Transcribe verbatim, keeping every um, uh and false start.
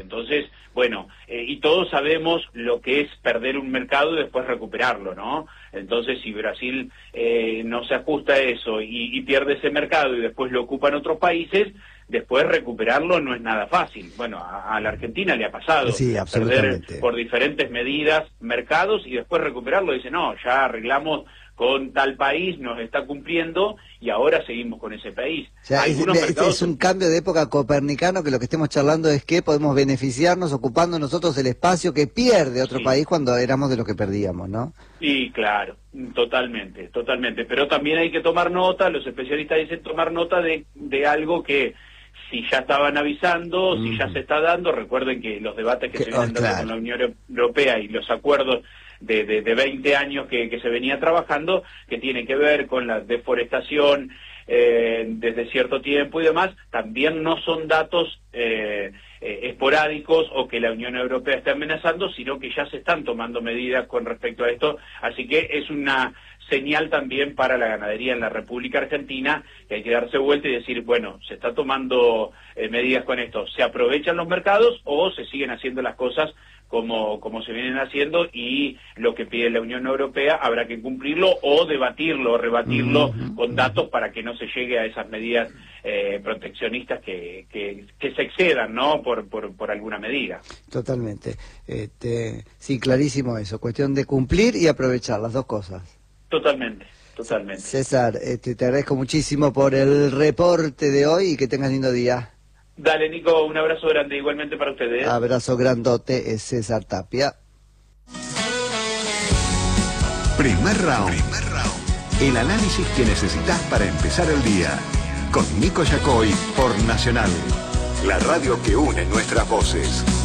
Entonces, bueno, eh, y todos sabemos lo que es perder un mercado y después recuperarlo, ¿no? Entonces, si Brasil eh, no se ajusta a eso y, y pierde ese mercado y después lo ocupan otros países, después recuperarlo no es nada fácil. Bueno, a, a la Argentina le ha pasado Sí, perder absolutamente. por diferentes medidas mercados y después recuperarlo. Dice, no, ya arreglamos con tal país, nos está cumpliendo y ahora seguimos con ese país. O sea, es, Algunos es, mercados es un cambio de época copernicano, que lo que estemos charlando es que podemos beneficiarnos ocupando nosotros el espacio que pierde otro Sí. país cuando éramos de los que perdíamos, ¿no? Sí, claro, totalmente, totalmente. Pero también hay que tomar nota, los especialistas dicen tomar nota de, de algo que si ya estaban avisando, mm. si ya se está dando, recuerden que los debates que, que se vienen oh, dando claro. con la Unión Europea y los acuerdos de, de, de veinte años que, que se venía trabajando, que tienen que ver con la deforestación eh, desde cierto tiempo y demás, también no son datos eh, eh, esporádicos o que la Unión Europea esté amenazando, sino que ya se están tomando medidas con respecto a esto, así que es una señal también para la ganadería en la República Argentina, que hay que darse vuelta y decir, bueno, se está tomando eh, medidas con esto, ¿se aprovechan los mercados o se siguen haciendo las cosas como, como se vienen haciendo y lo que pide la Unión Europea habrá que cumplirlo o debatirlo o rebatirlo uh-huh, con datos uh-huh. para que no se llegue a esas medidas eh, proteccionistas que, que, que se excedan, ¿no? Por, por, por alguna medida. Totalmente. Este, sí, clarísimo eso, cuestión de cumplir y aprovechar las dos cosas. Totalmente, totalmente. César, este, te agradezco muchísimo por el reporte de hoy y que tengas lindo día. Dale, Nico, un abrazo grande, igualmente para ustedes. Abrazo grandote, es César Tapia. Primer round. Primer round. El análisis que necesitas para empezar el día. Con Nico Yacoy por Nacional. La radio que une nuestras voces.